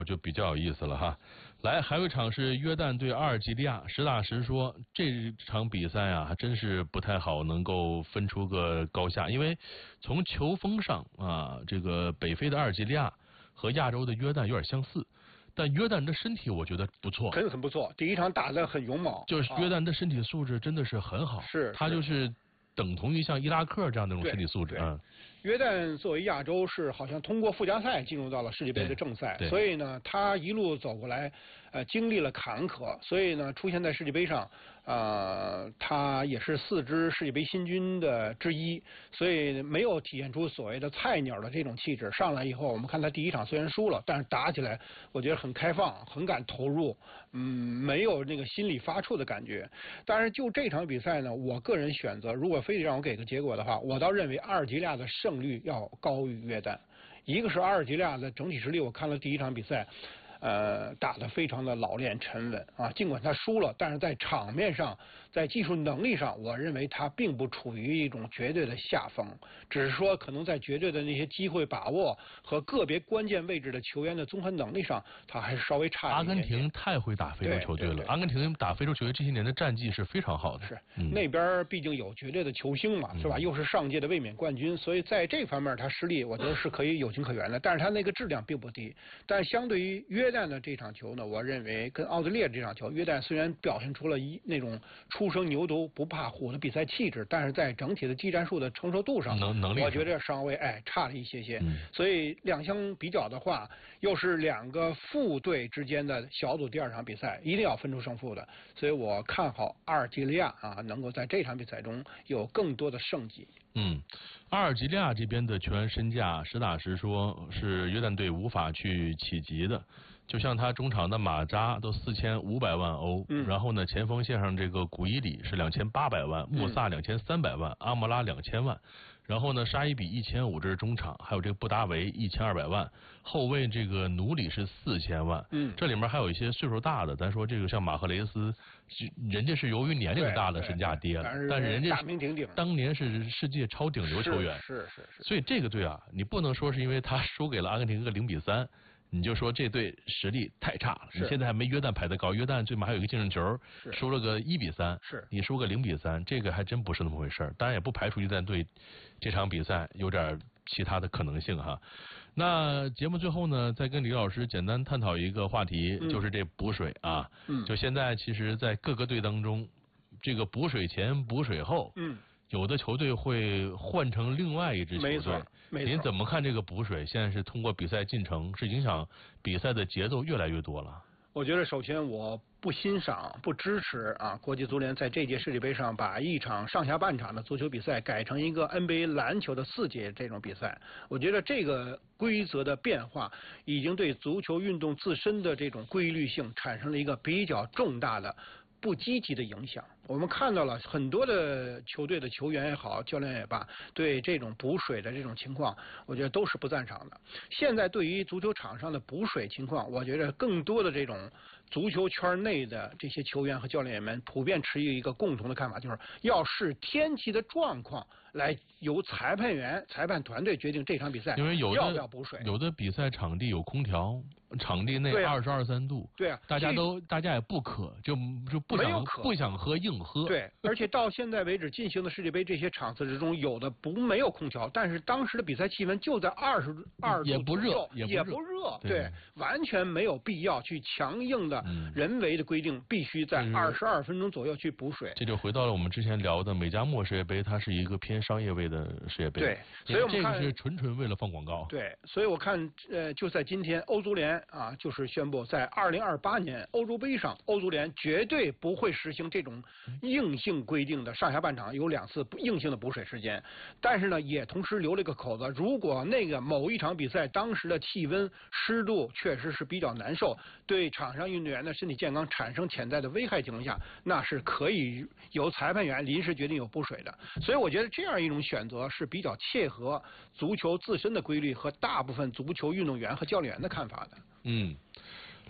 就比较有意思了哈。来，还有一场是约旦对阿尔及利亚，实打实说，这场比赛啊，还真是不太好能够分出个高下，因为从球风上啊，这个北非的阿尔及利亚和亚洲的约旦有点相似。但约旦的身体我觉得不错， 很不错。第一场打得很勇猛， 就是约旦的身体素质真的是很好，他就是等同于像伊拉克这样的那种身体素质啊。 约旦作为亚洲是好像通过附加赛进入到了世界杯的正赛，所以呢，他一路走过来，经历了坎坷，所以呢，出现在世界杯上，他也是4支世界杯新军的之一，所以没有体现出所谓的菜鸟的这种气质。上来以后，我们看他第一场虽然输了，但是打起来我觉得很开放，很敢投入，没有那个心理发怵的感觉。但是就这场比赛呢，我个人选择，如果非得让我给个结果的话，我倒认为阿尔及利亚的胜率要高于约旦。一个是阿尔及利亚的整体实力，我看了第一场比赛，打得非常的老练沉稳啊。尽管他输了，但是在场面上，在技术能力上，我认为他并不处于一种绝对的下风，只是说可能在绝对的那些机会把握和个别关键位置的球员的综合能力上，他还是稍微差一点。 阿根廷太会打非洲球队了，阿根廷打非洲球队这些年的战绩是非常好的。 是，那边毕竟有绝对的球星嘛，是吧？又是上届的卫冕冠军，所以在这方面他实力我觉得是可以有情可原的。但是他那个质量并不低，但相对于约旦的这场球呢，我认为跟奥地利这场球，约旦虽然表现出了那种初生牛犊不怕虎的比赛气质，但是在整体的技战术的成熟度上， 能力我觉得稍微差了一些些。所以两相比较的话，又是2个副队之间的小组第2场比赛，一定要分出胜负的。所以我看好阿尔及利亚能够在这场比赛中有更多的胜绩。 阿尔及利亚这边的球员身价，实打实说是约旦队无法去企及的。就像他中场的马扎都4500万欧，然后呢，前锋线上这个古伊里是2800万，穆萨2300万，阿莫拉2000万，然后呢，沙伊比1500，这是中场，还有这个布达维1200万，后卫这个努里是4000万，这里面还有一些岁数大的，咱说这个像马赫雷斯，人家是由于年龄大的身价跌了，但是人家当年是世界超顶流球员， 是， 所以这个队啊，你不能说是因为他输给了阿根廷个0-3。你就说这队实力太差了，你现在还没约旦排得高，约旦最起码还有一个净胜球，输了个1-3，你输个0-3，这个还真不是那么回事。当然也不排除约旦队这场比赛有点其他的可能性哈。那节目最后呢，再跟李老师简单探讨一个话题，就是这补水啊。就现在其实，在各个队当中，这个补水前、补水后，有的球队会换成另外一支球队， 没错。 您怎么看这个补水？现在是通过比赛进程，是影响比赛的节奏越来越多了。 我觉得首先我不欣赏、不支持国际足联在这届世界杯上把一场上下半场的足球比赛改成一个 NBA 篮球的4节这种比赛。我觉得这个规则的变化已经对足球运动自身的这种规律性产生了一个比较重大的不积极的影响。我们看到了很多的球队的球员也好，教练也罢，对这种补水的这种情况，我觉得都是不赞成的。现在对于足球场上的补水情况，我觉得更多的这种足球圈内的这些球员和教练员们普遍持一个共同的看法，就是要视天气的状况来由裁判员、裁判团队决定这场比赛要不要补水。 有的比赛场地有空调，场地内22、23度，大家也不渴，就不想喝硬喝。 对，而且到现在为止进行的世界杯这些场次之中，有的没有空调，但是当时的比赛气温就在22度， 也不热， 对，完全没有必要去强硬的人为的规定，必须在22分钟左右去补水。 这就回到了我们之前聊的美加墨世界杯，它是一个偏商业味的世界杯。 对，所以我们看这个是纯为了放广告。 对，所以我看就在今天，欧足联就是宣布在2028年欧洲杯上，欧足联绝对不会实行这种硬性规定的上下半场有2次硬性的补水时间，但是呢，也同时留了一个口子，如果那个某一场比赛当时的气温、湿度确实是比较难受，对场上运动员的身体健康产生潜在的危害情况下，那是可以由裁判员临时决定有补水的。所以我觉得这样一种选择是比较切合足球自身的规律和大部分足球运动员和教练员的看法的。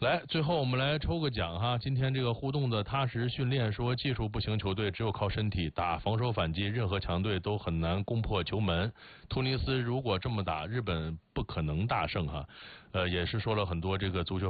来，最后我们来抽个奖哈。今天这个互动的踏实训练说，技术不行球队只有靠身体打防守反击，任何强队都很难攻破球门。突尼斯如果这么打，日本不可能大胜哈。也是说了很多这个足球